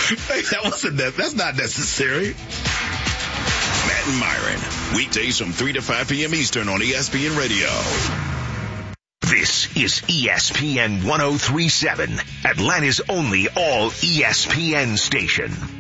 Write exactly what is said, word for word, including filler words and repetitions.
Hey, that wasn't that. That's not necessary. Matt and Myron, weekdays from three to five p.m. Eastern on E S P N Radio. This is E S P N one oh three point seven, Atlanta's only all E S P N station.